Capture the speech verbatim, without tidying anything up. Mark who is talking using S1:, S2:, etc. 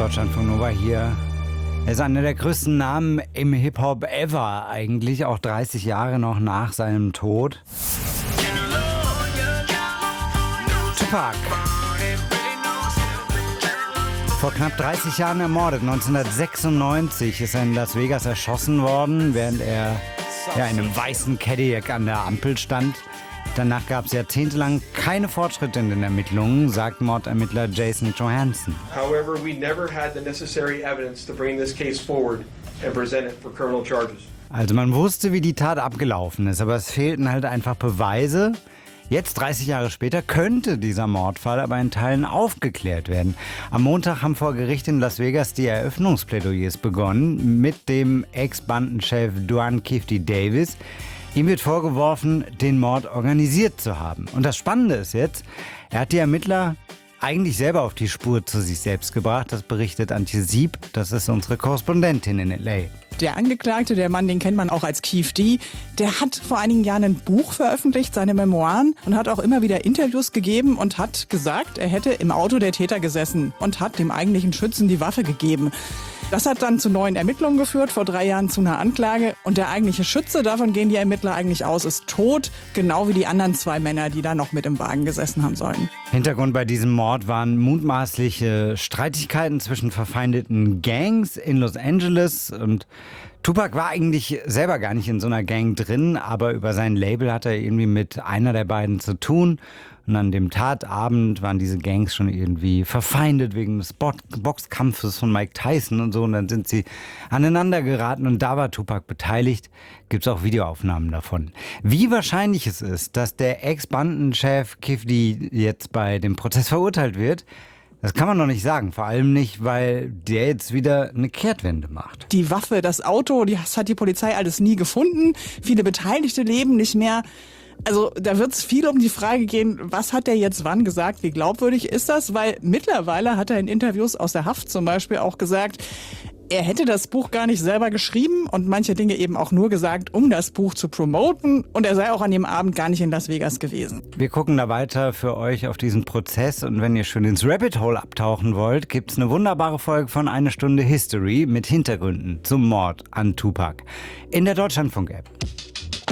S1: Deutschlandfunk Nova hier. Er ist einer der größten Namen im Hip-Hop ever, eigentlich auch dreißig Jahre noch nach seinem Tod. Tupac. Vor knapp dreißig Jahren ermordet. neunzehnhundertsechsundneunzig ist er in Las Vegas erschossen worden, während er ja, in einem weißen Cadillac an der Ampel stand. Danach gab es jahrzehntelang keine Fortschritte in den Ermittlungen, sagt Mordermittler Jason Johansson.
S2: However, we never had the necessary evidence to bring this case forward and present it for criminal charges.
S1: Also man wusste, wie die Tat abgelaufen ist, aber es fehlten halt einfach Beweise. Jetzt, dreißig Jahre später, könnte dieser Mordfall aber in Teilen aufgeklärt werden. Am Montag haben vor Gericht in Las Vegas die Eröffnungsplädoyers begonnen mit dem Ex-Bandenchef Duane Kefti Davis. Ihm wird vorgeworfen, den Mord organisiert zu haben. Und das Spannende ist jetzt, er hat die Ermittler eigentlich selber auf die Spur zu sich selbst gebracht. Das berichtet Antje Sieb, das ist unsere Korrespondentin in L A.
S3: Der Angeklagte, der Mann, den kennt man auch als Kefti, der hat vor einigen Jahren ein Buch veröffentlicht, seine Memoiren, und hat auch immer wieder Interviews gegeben und hat gesagt, er hätte im Auto der Täter gesessen und hat dem eigentlichen Schützen die Waffe gegeben. Das hat dann zu neuen Ermittlungen geführt, vor drei Jahren zu einer Anklage. Und der eigentliche Schütze, davon gehen die Ermittler eigentlich aus, ist tot, genau wie die anderen zwei Männer, die da noch mit im Wagen gesessen haben sollen.
S1: Hintergrund bei diesem Mord waren mutmaßliche Streitigkeiten zwischen verfeindeten Gangs in Los Angeles. Und Tupac war eigentlich selber gar nicht in so einer Gang drin, aber über sein Label hat er irgendwie mit einer der beiden zu tun. Und an dem Tatabend waren diese Gangs schon irgendwie verfeindet wegen des Bo- Boxkampfes von Mike Tyson und so. Und dann sind sie aneinander geraten und da war Tupac beteiligt. Gibt es auch Videoaufnahmen davon. Wie wahrscheinlich es ist, dass der Ex-Bandenchef Kefti jetzt bei dem Prozess verurteilt wird, das kann man noch nicht sagen. Vor allem nicht, weil der jetzt wieder eine Kehrtwende macht.
S3: Die Waffe, das Auto, das hat die Polizei alles nie gefunden. Viele Beteiligte leben nicht mehr. Also da wird es viel um die Frage gehen, was hat der jetzt wann gesagt, wie glaubwürdig ist das? Weil mittlerweile hat er in Interviews aus der Haft zum Beispiel auch gesagt, er hätte das Buch gar nicht selber geschrieben und manche Dinge eben auch nur gesagt, um das Buch zu promoten. Und er sei auch an dem Abend gar nicht in Las Vegas gewesen.
S1: Wir gucken da weiter für euch auf diesen Prozess. Und wenn ihr schön ins Rabbit Hole abtauchen wollt, gibt's eine wunderbare Folge von Eine Stunde History mit Hintergründen zum Mord an Tupac in der Deutschlandfunk-App.